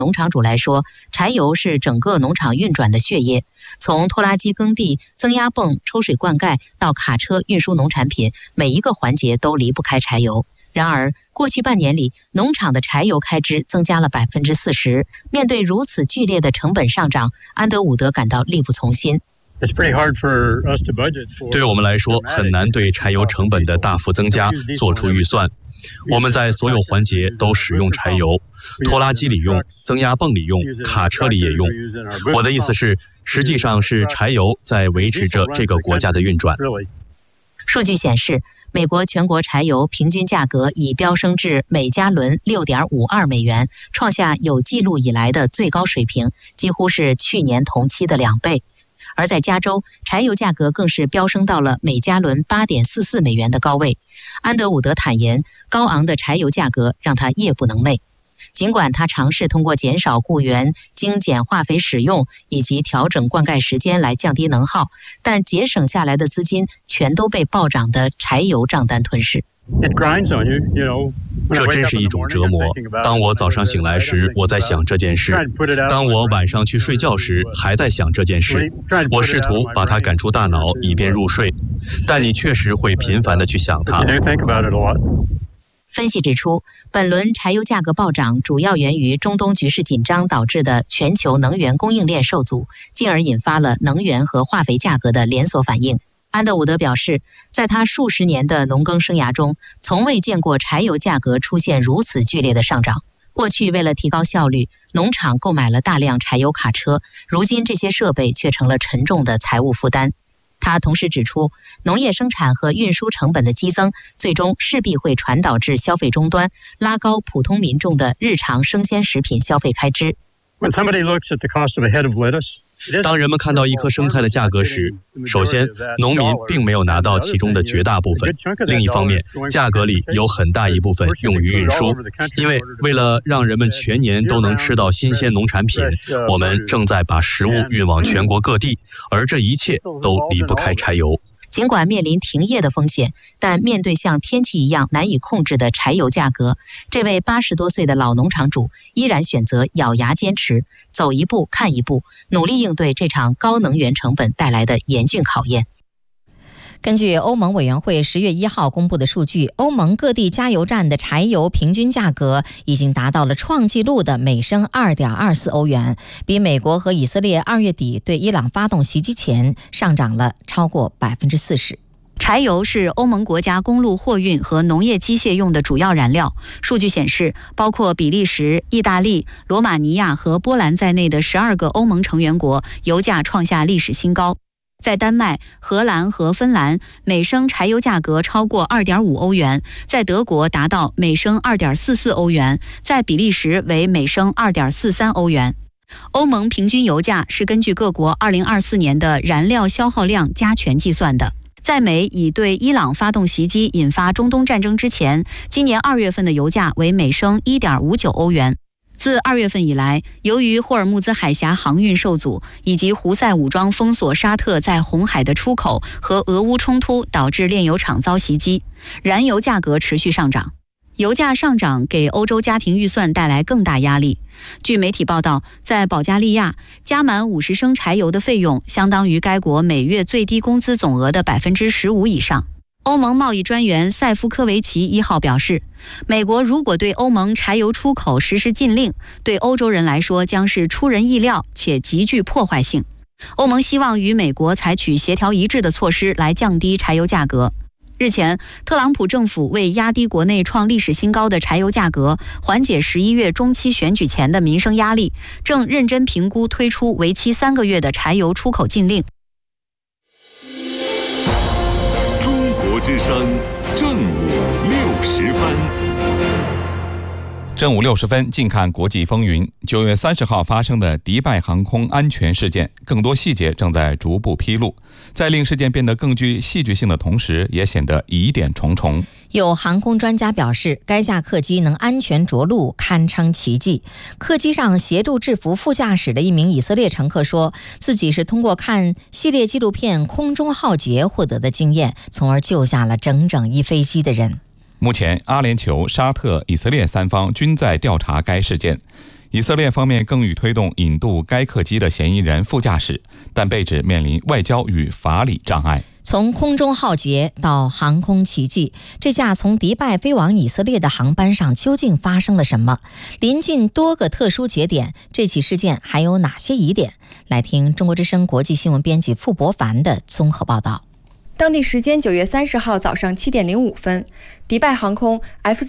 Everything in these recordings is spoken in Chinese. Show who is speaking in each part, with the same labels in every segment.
Speaker 1: 农场主来说，柴油是整个农场运转的血液，从拖拉机耕地、增压泵抽水灌溉到卡车运输农产品，每一个环节都离不开柴油。然而，过去半年里，农场的柴油开支增加了40%。面对如此剧烈的成本上涨，安德伍德感到力不从心。
Speaker 2: 对我们来说，很难对柴油成本的大幅增加做出预算。我们在所有环节都使用柴油，拖拉机里用，增压泵里用，卡车里也用。我的意思是，实际上是柴油在维持着这个国家的运转。
Speaker 1: 数据显示，美国全国柴油平均价格已飙升至每加仑6.52美元，创下有记录以来的最高水平，几乎是去年同期的2倍。而在加州，柴油价格更是飙升到了每加仑8.44美元的高位。安德伍德坦言，高昂的柴油价格让他夜不能寐。尽管他尝试通过减少雇员、精简化肥使用以及调整灌溉时间来降低能耗，但节省下来的资金全都被暴涨的柴油账单吞噬。
Speaker 2: 这真是一种折磨。当我早上醒来时，我在想这件事；当我晚上去睡觉时，还在想这件事。我试图把它赶出大脑，以便入睡，但你确实会频繁地去想它。
Speaker 1: 分析指出，本轮柴油价格暴涨主要源于中东局势紧张导致的全球能源供应链受阻，进而引发了能源和化肥价格的连锁反应。安德伍德表示，在他数十年的农耕生涯中，从未见过柴油价格出现如此剧烈的上涨。过去为了提高效率，农场购买了大量柴油卡车，如今这些设备却成了沉重的财务负担。他同时指出，农业生产和运输成本的激增，最终势必会传导至消费终端，拉高普通民众的日常生鲜食品消费开支。
Speaker 2: 当人们看到一颗生菜的价格时，首先，农民并没有拿到其中的绝大部分。另一方面，价格里有很大一部分用于运输，因为为了让人们全年都能吃到新鲜农产品，我们正在把食物运往全国各地，而这一切都离不开柴油。
Speaker 1: 尽管面临停业的风险，但面对像天气一样难以控制的柴油价格，这位80多岁的老农场主依然选择咬牙坚持，走一步看一步，努力应对这场高能源成本带来的严峻考验。
Speaker 3: 根据欧盟委员会10月1号公布的数据，欧盟各地加油站的柴油平均价格已经达到了创纪录的每升2.24欧元，比美国和以色列2月底对伊朗发动袭击前上涨了超过40%。
Speaker 4: 柴油是欧盟国家公路货运和农业机械用的主要燃料。数据显示，包括比利时、意大利、罗马尼亚和波兰在内的12个欧盟成员国油价创下历史新高。在丹麦、荷兰和芬兰，每升柴油价格超过2.5欧元，在德国达到每升2.44欧元，在比利时为每升2.43欧元。欧盟平均油价是根据各国2024年的燃料消耗量加权计算的。在美已对伊朗发动袭击引发中东战争之前，今年2月份的油价为每升1.59欧元。自2月份以来，由于霍尔木兹海峡航运受阻，以及胡塞武装封锁沙特在红海的出口和俄乌冲突导致炼油厂遭袭击，燃油价格持续上涨。油价上涨给欧洲家庭预算带来更大压力。据媒体报道，在保加利亚，加满50升柴油的费用相当于该国每月最低工资总额的15%以上。欧盟贸易专员塞夫科维奇1号表示，美国如果对欧盟柴油出口实施禁令，对欧洲人来说将是出人意料且极具破坏性。欧盟希望与美国采取协调一致的措施来降低柴油价格。日前，特朗普政府为压低国内创历史新高的柴油价格，缓解11月中期选举前的民生压力，正认真评估推出为期3个月的柴油出口禁令。
Speaker 5: 中国之声正午60分。
Speaker 6: 正午60分，近看国际风云。9月30号发生的迪拜航空安全事件，更多细节正在逐步披露。在令事件变得更具戏剧性的同时，也显得疑点重重。
Speaker 3: 有航空专家表示，该架客机能安全着陆，堪称奇迹。客机上协助制服副驾驶的一名以色列乘客说，自己是通过看系列纪录片《空中浩劫》获得的经验，从而救下了整整一飞机的人。
Speaker 6: 目前，阿联酋、沙特、以色列3方均在调查该事件。 以色列方面更欲推动引渡该客机的嫌疑人副驾驶，但被指面临外交与法理障碍。
Speaker 3: 从空中浩劫到航空奇迹，这架从迪拜飞往以色列的航班上究竟发生了什么？临近多个特殊节点，这起事件还有哪些疑点？来听中国之声国际新闻编辑傅博凡的综合报道。
Speaker 7: 当地时间9月30号早上7点05分，迪拜航空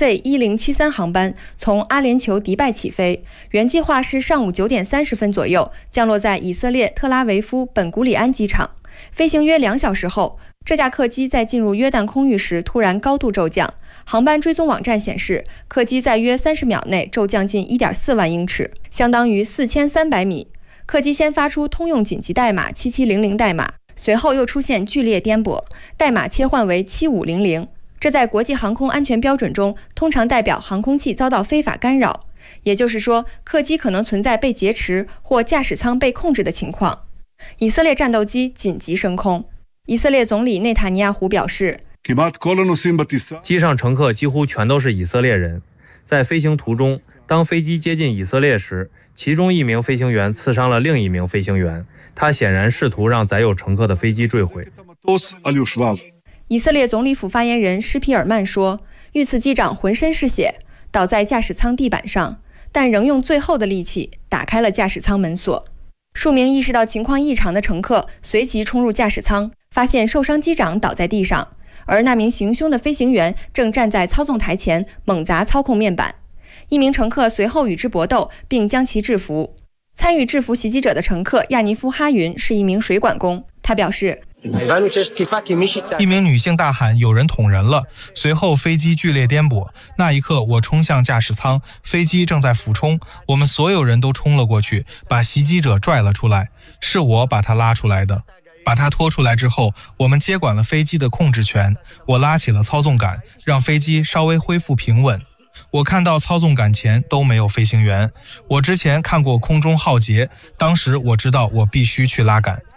Speaker 7: FZ1073 航班从阿联酋迪拜起飞，原计划是上午9点30分左右降落在以色列特拉维夫本古里安机场。飞行约2小时后，这架客机在进入约旦空域时突然高度骤降。航班追踪网站显示，客机在约30秒内骤降近 1.4万英尺，相当于4300米。客机先发出通用紧急代码7700代码，随后又出现剧烈颠簸，代码切换为7500。这在国际航空安全标准中通常代表航空器遭到非法干扰，也就是说，客机可能存在被劫持或驾驶舱被控制的情况。以色列战斗机紧急升空。以色列总理内塔尼亚胡表示，
Speaker 8: 机上乘客几乎全都是以色列人。在飞行途中，当飞机接近以色列时，其中一名飞行员刺伤了另一名飞行员，他显然试图让载有乘客的飞机坠毁。
Speaker 7: 以色列总理府发言人施皮尔曼说，遇刺机长浑身是血，倒在驾驶舱地板上，但仍用最后的力气打开了驾驶舱门锁。数名意识到情况异常的乘客随即冲入驾驶舱，发现受伤机长倒在地上，而那名行凶的飞行员正站在操纵台前猛砸操控面板。一名乘客随后与之搏斗，并将其制服。参与制服袭击者的乘客亚尼夫哈云是一名水管工，他表示，
Speaker 9: 一名女性大喊有人捅人了，随后飞机剧烈颠簸，那一刻我冲向驾驶舱，飞机正在俯冲，我们所有人都冲了过去，把袭击者拽了出来，是我把他拉出来的。把他拖出来之后，我们接管了飞机的控制权，我拉起了操纵杆，让飞机稍微恢复平稳。我看到操纵杆前都没有飞行员，我之前看过空中浩劫，当时我知道我必须去拉杆。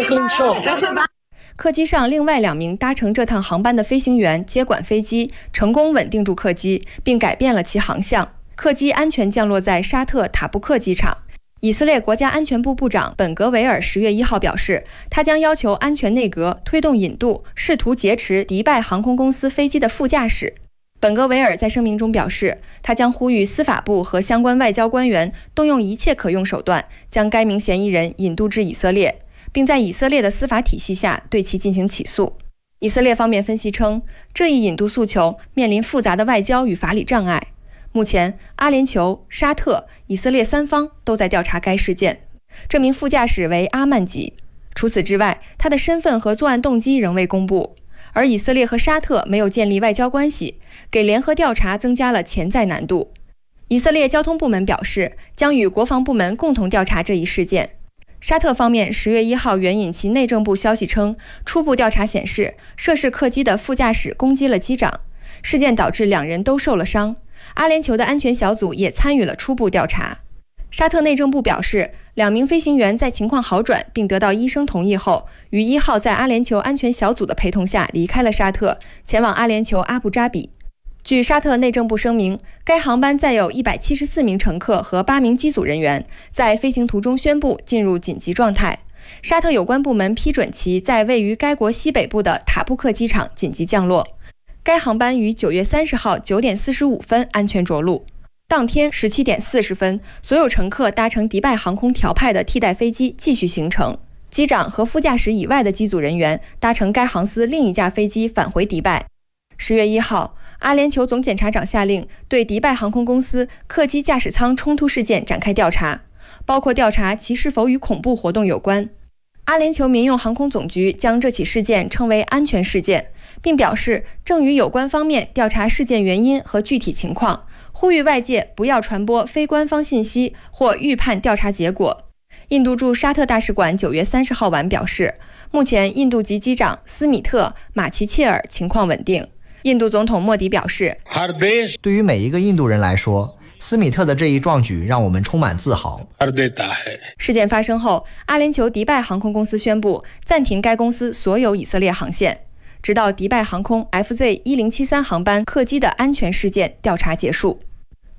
Speaker 7: 客机上另外2名搭乘这趟航班的飞行员接管飞机，成功稳定住客机，并改变了其航向。客机安全降落在沙特塔布克机场。以色列国家安全部部长本格维尔10月1号表示，他将要求安全内阁推动引渡试图劫持迪拜航空公司飞机的副驾驶。本格维尔在声明中表示，他将呼吁司法部和相关外交官员动用一切可用手段，将该名嫌疑人引渡至以色列，并在以色列的司法体系下对其进行起诉。以色列方面分析称，这一引渡诉求面临复杂的外交与法理障碍。目前，阿联酋、沙特、以色列3方都在调查该事件。这名副驾驶为阿曼吉，除此之外，他的身份和作案动机仍未公布。而以色列和沙特没有建立外交关系，给联合调查增加了潜在难度。以色列交通部门表示，将与国防部门共同调查这一事件。沙特方面10月1号援引其内政部消息称，初步调查显示，涉事客机的副驾驶攻击了机长，事件导致2人都受了伤。阿联酋的安全小组也参与了初步调查。沙特内政部表示，2名飞行员在情况好转并得到医生同意后，于1号在阿联酋安全小组的陪同下离开了沙特，前往阿联酋阿布扎比。据沙特内政部声明，该航班载有174名乘客和8名机组人员，在飞行途中宣布进入紧急状态。沙特有关部门批准其在位于该国西北部的塔布克机场紧急降落。该航班于9月30号9点45分安全着陆。当天17点40分，所有乘客搭乘迪拜航空调派的替代飞机继续行程。机长和副驾驶以外的机组人员搭乘该航司另一架飞机返回迪拜。10月1号，阿联酋总检察长下令对迪拜航空公司客机驾驶舱冲突事件展开调查，包括调查其是否与恐怖活动有关。阿联酋民用航空总局将这起事件称为安全事件，并表示正与有关方面调查事件原因和具体情况，呼吁外界不要传播非官方信息或预判调查结果。印度驻沙特大使馆9月30号晚表示，目前印度籍机长斯米特·马奇切尔情况稳定。印度总统莫迪表示，
Speaker 10: 对于每一个印度人来说，斯米特的这一壮举让我们充满自豪。
Speaker 7: 事件发生后，阿联酋迪拜航空公司宣布暂停该公司所有以色列航线，直到迪拜航空 FZ1073 航班客机的安全事件调查结束。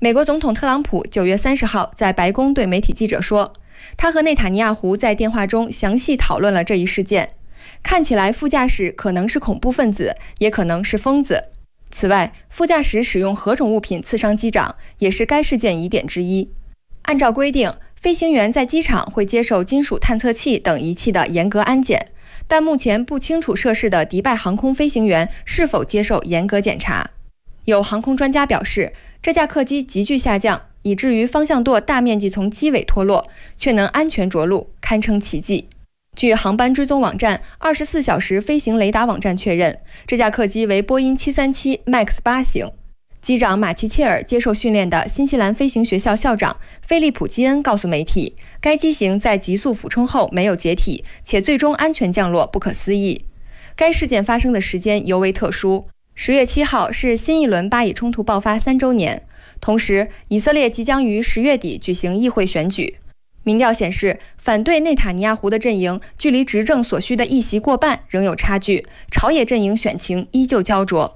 Speaker 7: 美国总统特朗普9月30号在白宫对媒体记者说，他和内塔尼亚胡在电话中详细讨论了这一事件。看起来副驾驶可能是恐怖分子，也可能是疯子。此外，副驾驶使用何种物品刺伤机长，也是该事件疑点之一。按照规定，飞行员在机场会接受金属探测器等仪器的严格安检，但目前不清楚涉事的迪拜航空飞行员是否接受严格检查。有航空专家表示，这架客机急剧下降，以至于方向舵大面积从机尾脱落，却能安全着陆，堪称奇迹。据航班追踪网站24小时飞行雷达网站确认，这架客机为波音737 MAX 8型。机长马奇切尔接受训练的新西兰飞行学校校长菲利普基恩告诉媒体，该机型在急速俯冲后没有解体，且最终安全降落不可思议。该事件发生的时间尤为特殊，10月7号是新一轮巴以冲突爆发3周年，同时以色列即将于10月底举行议会选举。民调显示，反对内塔尼亚胡的阵营距离执政所需的1席过半仍有差距，朝野阵营选情依旧焦灼。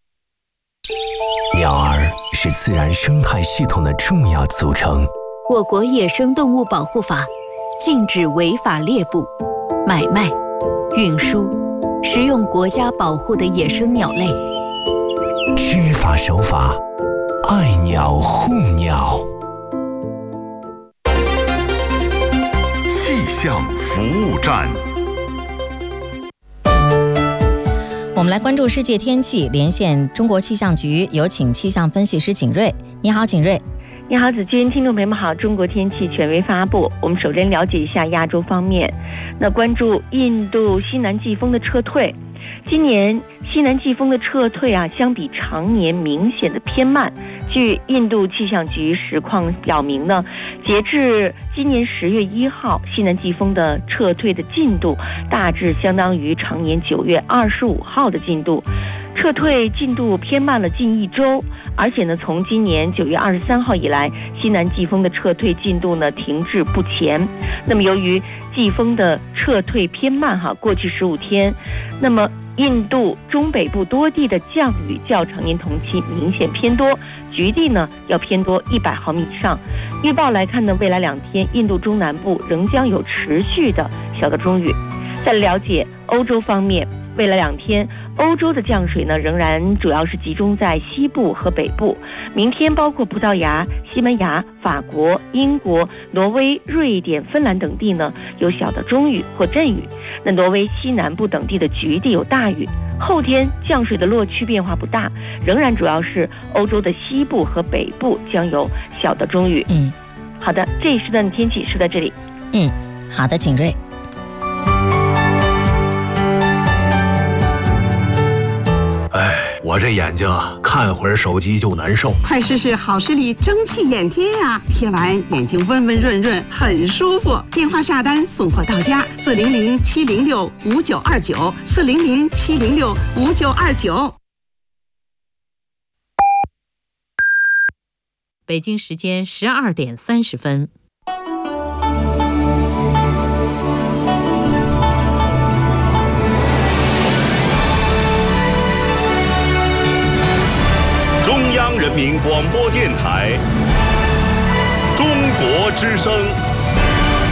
Speaker 11: 鸟儿是自然生态系统的重要组成。
Speaker 12: 我国野生动物保护法禁止违法猎捕、买卖、运输、食用国家保护的野生鸟类。
Speaker 11: 知法守法，爱鸟护鸟。
Speaker 5: 气象服务站。
Speaker 3: 我们来关注世界天气，连线中国气象局，有请气象分析师景睿。你好，景睿。
Speaker 13: 你好，子君，听众朋友们好。中国天气权威发布，我们首先了解一下亚洲方面。那关注印度西南季风的撤退。今年西南季风的撤退相比常年明显的偏慢。据印度气象局实况表明呢，截至今年10月1号，西南季风的撤退的进度大致相当于常年9月25号的进度，撤退进度偏慢了近1周。而且呢，从今年9月23号以来，西南季风的撤退进度呢停滞不前。那么由于季风的撤退偏慢过去15天，那么印度中北部多地的降雨较常年同期明显偏多，局地呢要偏多100毫米以上。预报来看呢，未来2天印度中南部仍将有持续的小到中雨。再了解欧洲方面，未来2天欧洲的降水呢仍然主要是集中在西部和北部。明天包括葡萄牙、西班牙、法国、英国、挪威、瑞典、芬兰等地呢有小的中雨或阵雨，那挪威西南部等地的局地有大雨。后天降水的落区变化不大，仍然主要是欧洲的西部和北部将有小的中雨。好的，这一时段的天气是在这里。
Speaker 3: 好的，景睿。
Speaker 14: 我这眼睛看会儿手机就难受。
Speaker 15: 快试试好视力蒸汽眼贴呀，贴完眼睛温温润润，很舒服。电话下单送货到家，400-706-5929，400-706-5929。
Speaker 1: 北京时间12点30分。
Speaker 5: 中央人民广播电台，中国之声。